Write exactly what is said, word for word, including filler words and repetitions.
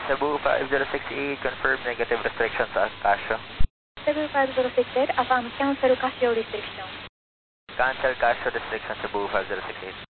Cebu five zero six eight, confirm negative restriction sa Casio. Cebu five zero six eight, affirm cancel Casio restriction. Cancel Casio restriction Cebu five zero six eight.